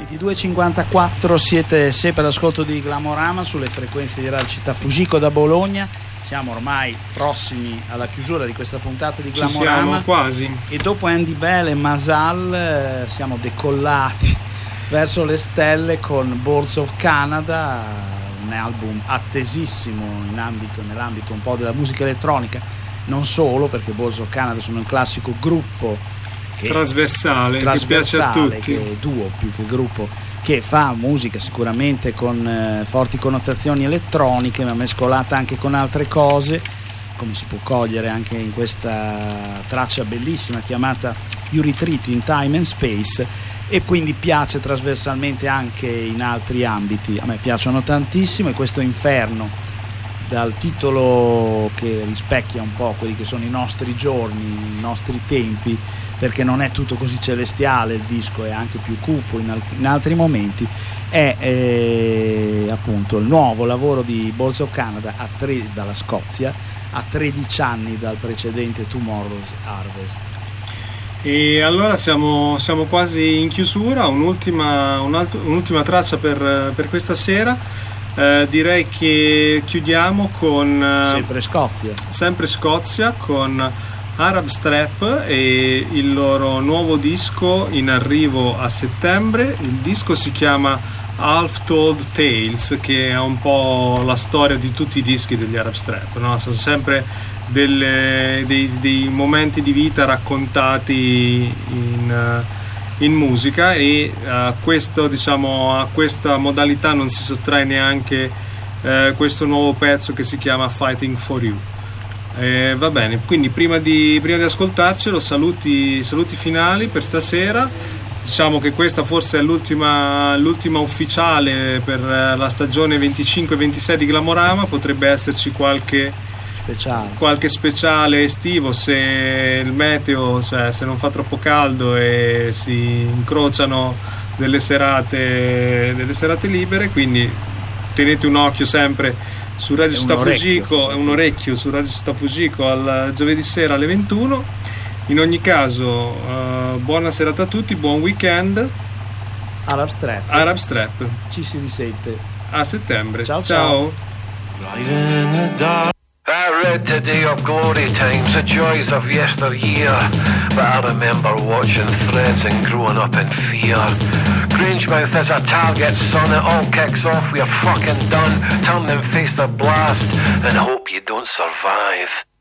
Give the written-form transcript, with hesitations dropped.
22.54, siete sempre all'ascolto di Glamorama sulle frequenze di Radio Città Fujiko da Bologna. Siamo ormai prossimi alla chiusura di questa puntata di Glamorama. Ci siamo quasi. E dopo Andy Bell e Masal siamo decollati verso le stelle con Boards of Canada, un album attesissimo nell'ambito un po' della musica elettronica, non solo, perché Boards of Canada sono un classico gruppo trasversale che piace a tutti, che è duo più che gruppo, che fa musica sicuramente con forti connotazioni elettroniche, ma mescolata anche con altre cose, come si può cogliere anche in questa traccia bellissima chiamata You Retreat in Time and Space, e quindi piace trasversalmente anche in altri ambiti. A me piacciono tantissimo, e questo Inferno, dal titolo che rispecchia un po' quelli che sono i nostri giorni, i nostri tempi, perché non è tutto così celestiale, il disco è anche più cupo in altri momenti, è appunto il nuovo lavoro di Boards of Canada dalla Scozia, a 13 anni dal precedente Tomorrow's Harvest. E allora siamo quasi in chiusura, un'ultima traccia per questa sera. Direi che chiudiamo con sempre Scozia con Arab Strap e il loro nuovo disco in arrivo a settembre. Il disco si chiama Half Told Tales, che è un po' la storia di tutti i dischi degli Arab Strap, no? Sono sempre dei momenti di vita raccontati in musica, e a questa modalità non si sottrae neanche questo nuovo pezzo che si chiama Fighting for You. Va bene, quindi prima di ascoltarcelo, saluti finali per stasera. Diciamo che questa forse è l'ultima ufficiale per la stagione 25-26 di Glamorama. Potrebbe esserci qualche speciale estivo se il meteo, cioè se non fa troppo caldo e si incrociano delle serate libere, quindi tenete un occhio sempre su Radio Città Fujiko, un orecchio su Radio Città Fujiko al giovedì sera alle 21. In ogni caso, buona serata a tutti, buon weekend. Arab Strap. Ci si risente a settembre. Ciao. I read today of glory times, the joys of yesteryear, but I remember watching threads and growing up in fear. Grangemouth is a target, son, it all kicks off, we're fucking done. Turn and face the blast and hope you don't survive.